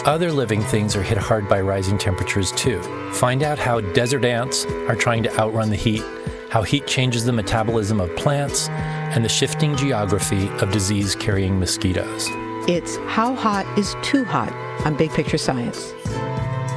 Other living things are hit hard by rising temperatures too. Find out how desert ants are trying to outrun the heat, how heat changes the metabolism of plants, and the shifting geography of disease-carrying mosquitoes. It's How Hot is Too Hot on Big Picture Science.